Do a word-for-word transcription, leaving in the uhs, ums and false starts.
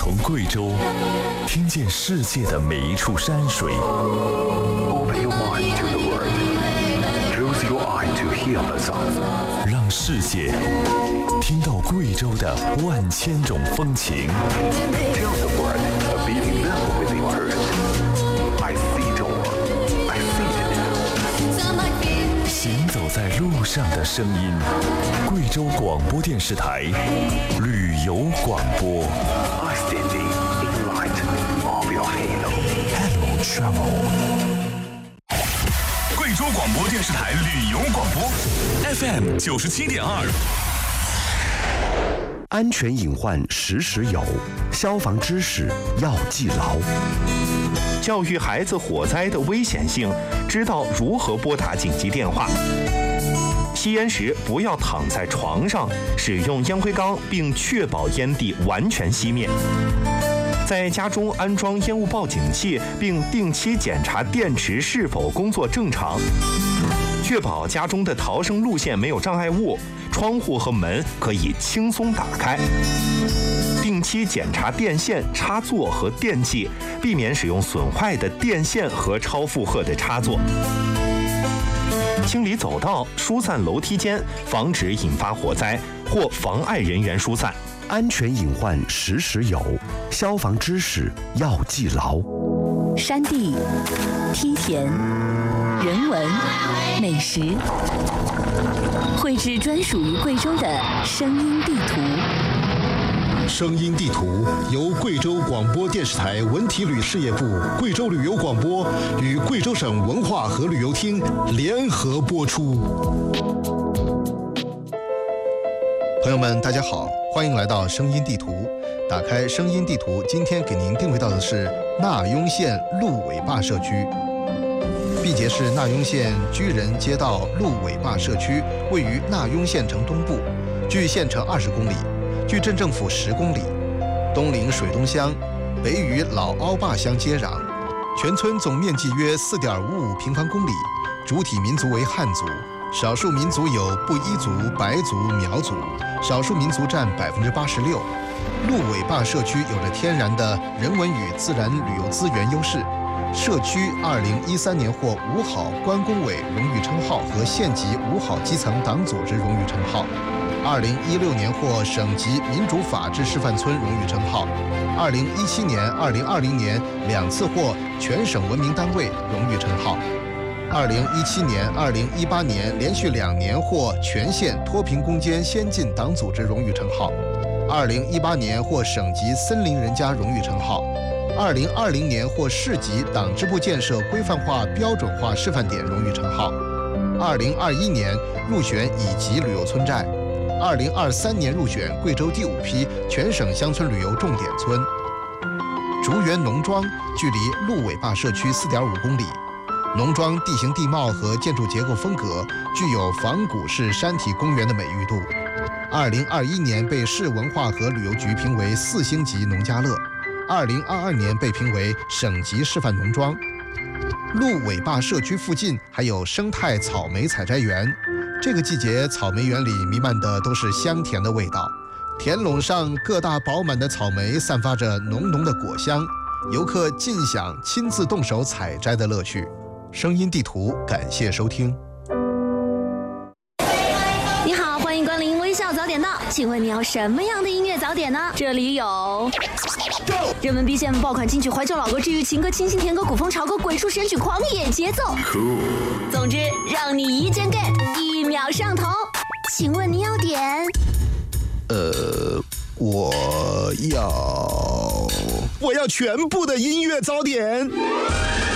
从贵州听见世界的每一处山水。 Open your mind to the world. Close your eye to hear the sound. 让世界听到贵州的万千种风情。 Tell the world a beating level with your heart. I see it all. I feel it. 行走在路上的声音，贵州广播电视台旅游广播。 I standing in the light of your halo. Hello Travel。 贵州广播电视台旅游广播 F M 九十七点二。 安全隐患时时有，消防知识要记牢。 教育孩子火灾的危险性，知道如何拨打紧急电话。吸烟时不要躺在床上，使用烟灰缸，并确保烟蒂完全熄灭。在家中安装烟雾报警器，并定期检查电池是否工作正常。确保家中的逃生路线没有障碍物，窗户和门可以轻松打开。定期检查电线、插座和电器，避免使用损坏的电线和超负荷的插座。清理走道、疏散楼梯间，防止引发火灾或妨碍人员疏散。 安全隐患时时有，消防知识要记牢。 山地、梯田、人文、美食，绘制专属于贵州的声音地图。 声音地图由贵州广播电视台文体旅事业部、贵州旅游广播与贵州省文化和旅游厅联合播出。朋友们，大家好，欢迎来到声音地图。打开声音地图，今天给您定位到的是纳雍县鹿尾坝社区。毕节市纳雍县居仁街道鹿尾坝社区位于纳雍县城东部，距县城二十公里，距镇政府十公里，东临水东乡，北与老凹坝乡接壤。全村总面积约四点五五平方公里，主体民族为汉族，少数民族有布依族、白族、苗族，少数民族占百分之八十六。鹿尾坝社区有着天然的人文与自然旅游资源优势。社区二零一三年获五好关工委荣誉称号和县级五好基层党组织荣誉称号。二零一六年获省级民主法治示范村荣誉称号。二零一七年、二零二零年两次获全省文明单位荣誉称号。二零一七年、二零一八年连续两年获全县脱贫攻坚先进党组织荣誉称号。二零一八年获省级森林人家荣誉称号。二零二零年获市级党支部建设规范化标准化示范点荣誉称号。二零二一年入选乙级旅游村寨。二零二三年入选贵州第五批全省乡村旅游重点村。竹园农庄距离鹿尾坝社区四点五公里，农庄地形地貌和建筑结构风格具有仿古式山体公园的美誉度。二零二一年被市文化和旅游局评为四星级农家乐。二零二二年被评为省级示范农庄。鹿尾坝社区附近还有生态草莓采摘园，这个季节草莓园里弥漫的都是香甜的味道，田垄上个大饱满的草莓散发着浓浓的果香，游客尽享亲自动手采摘的乐趣。声音地图，感谢收听。 你好，欢迎光临微笑早点到，请问你要什么样的音乐早点呢？这里有热门 B G M 爆款金曲、怀旧老歌、治愈情歌、清新甜歌、古风潮歌、鬼畜神曲、狂野节奏。Cool. 总之，让你一键 get， 一秒上头。请问你要点？ 呃，我要，我要全部的音乐早点。